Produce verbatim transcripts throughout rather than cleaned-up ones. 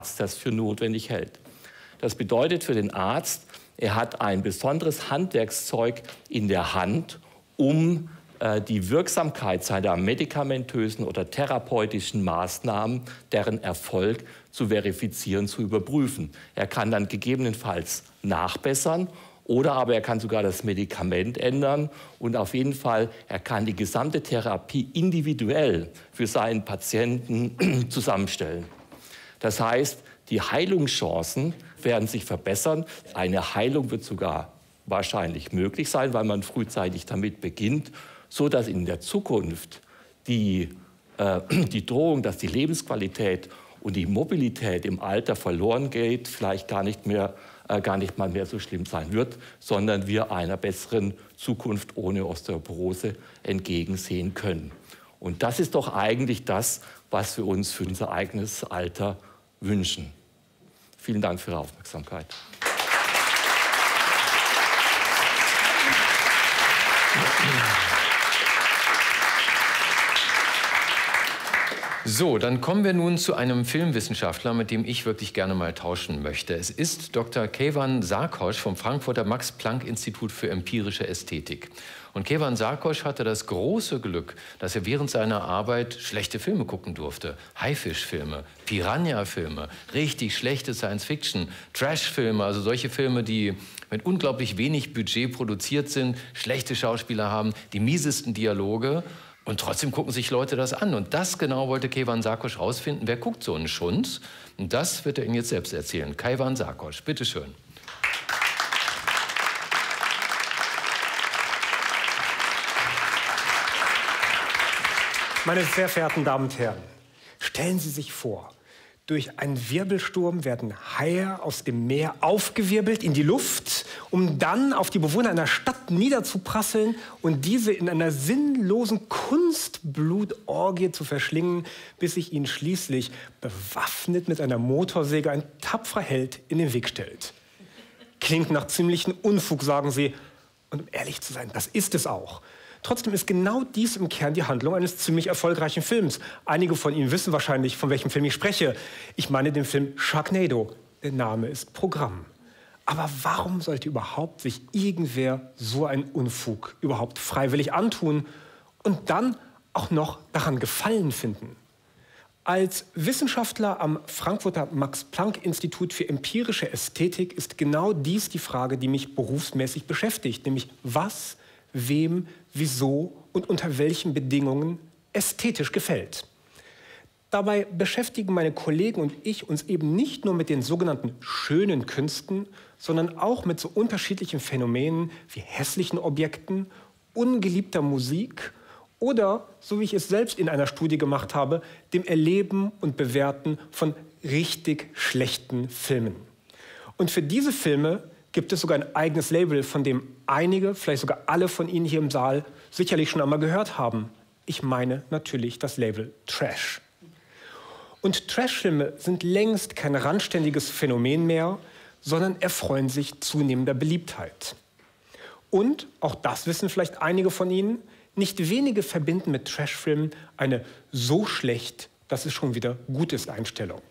das für notwendig hält. Das bedeutet für den Arzt, er hat ein besonderes Handwerkszeug in der Hand, um äh, die Wirksamkeit seiner medikamentösen oder therapeutischen Maßnahmen, deren Erfolg zu verifizieren, zu überprüfen. Er kann dann gegebenenfalls nachbessern oder aber er kann sogar das Medikament ändern und auf jeden Fall, er kann die gesamte Therapie individuell für seinen Patienten zusammenstellen. Das heißt, die Heilungschancen werden sich verbessern. Eine Heilung wird sogar wahrscheinlich möglich sein, weil man frühzeitig damit beginnt, so dass in der Zukunft die, äh, die Drohung, dass die Lebensqualität und die Mobilität im Alter verloren geht, vielleicht gar nicht mehr, äh, gar nicht mal mehr so schlimm sein wird, sondern wir einer besseren Zukunft ohne Osteoporose entgegensehen können. Und das ist doch eigentlich das, was wir uns für unser eigenes Alter wünschen. Vielen Dank für Ihre Aufmerksamkeit. So, dann kommen wir nun zu einem Filmwissenschaftler, mit dem ich wirklich gerne mal tauschen möchte. Es ist Doktor Keyvan Sarkosch vom Frankfurter Max-Planck-Institut für empirische Ästhetik. Und Keyvan Sarkosch hatte das große Glück, dass er während seiner Arbeit schlechte Filme gucken durfte. Haifischfilme, Piranha-Filme, richtig schlechte Science-Fiction, Trash-Filme, also solche Filme, die mit unglaublich wenig Budget produziert sind, schlechte Schauspieler haben, die miesesten Dialoge. Und trotzdem gucken sich Leute das an. Und das genau wollte Keyvan Sarkosch rausfinden. Wer guckt so einen Schunz? Und das wird er Ihnen jetzt selbst erzählen. Keyvan Sarkosch, bitteschön. Meine sehr verehrten Damen und Herren, stellen Sie sich vor, durch einen Wirbelsturm werden Haie aus dem Meer aufgewirbelt in die Luft, um dann auf die Bewohner einer Stadt niederzuprasseln und diese in einer sinnlosen Kunstblutorgie zu verschlingen, bis sich ihnen schließlich bewaffnet mit einer Motorsäge ein tapferer Held in den Weg stellt. Klingt nach ziemlichen Unfug, sagen Sie. Und um ehrlich zu sein, das ist es auch. Trotzdem ist genau dies im Kern die Handlung eines ziemlich erfolgreichen Films. Einige von Ihnen wissen wahrscheinlich, von welchem Film ich spreche. Ich meine den Film Sharknado. Der Name ist Programm. Aber warum sollte überhaupt sich irgendwer so einen Unfug überhaupt freiwillig antun und dann auch noch daran Gefallen finden? Als Wissenschaftler am Frankfurter Max-Planck-Institut für empirische Ästhetik ist genau dies die Frage, die mich berufsmäßig beschäftigt, nämlich was, wem, wieso und unter welchen Bedingungen ästhetisch gefällt. Dabei beschäftigen meine Kollegen und ich uns eben nicht nur mit den sogenannten schönen Künsten, sondern auch mit so unterschiedlichen Phänomenen wie hässlichen Objekten, ungeliebter Musik oder, so wie ich es selbst in einer Studie gemacht habe, dem Erleben und Bewerten von richtig schlechten Filmen. Und für diese Filme gibt es sogar ein eigenes Label, von dem einige, vielleicht sogar alle von Ihnen hier im Saal sicherlich schon einmal gehört haben. Ich meine natürlich das Label Trash. Und Trashfilme sind längst kein randständiges Phänomen mehr, sondern erfreuen sich zunehmender Beliebtheit. Und, auch das wissen vielleicht einige von Ihnen, nicht wenige verbinden mit Trashfilmen eine so schlecht, dass es schon wieder gut ist Einstellung.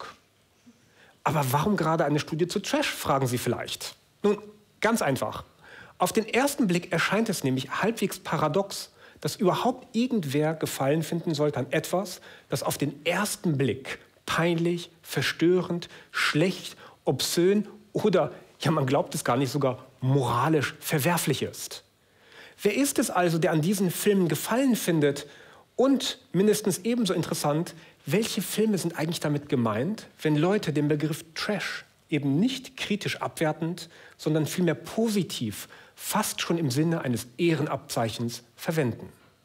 Aber warum gerade eine Studie zu Trash, fragen Sie vielleicht. Nun, ganz einfach. Auf den ersten Blick erscheint es nämlich halbwegs paradox, dass überhaupt irgendwer Gefallen finden sollte an etwas, das auf den ersten Blick peinlich, verstörend, schlecht, obszön oder, ja man glaubt es gar nicht, sogar moralisch verwerflich ist. Wer ist es also, der an diesen Filmen Gefallen findet? Und mindestens ebenso interessant, welche Filme sind eigentlich damit gemeint, wenn Leute den Begriff Trash eben nicht kritisch abwertend, sondern vielmehr positiv, fast schon im Sinne eines Ehrenabzeichens verwenden.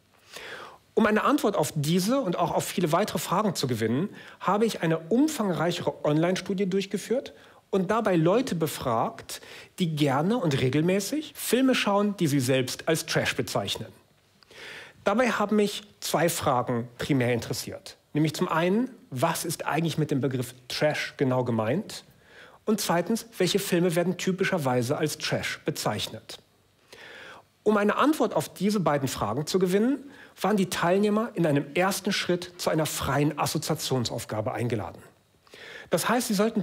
Um eine Antwort auf diese und auch auf viele weitere Fragen zu gewinnen, habe ich eine umfangreichere Online-Studie durchgeführt und dabei Leute befragt, die gerne und regelmäßig Filme schauen, die sie selbst als Trash bezeichnen. Dabei haben mich zwei Fragen primär interessiert. Nämlich zum einen, was ist eigentlich mit dem Begriff Trash genau gemeint? Und zweitens, welche Filme werden typischerweise als Trash bezeichnet? Um eine Antwort auf diese beiden Fragen zu gewinnen, waren die Teilnehmer in einem ersten Schritt zu einer freien Assoziationsaufgabe eingeladen. Das heißt, sie sollten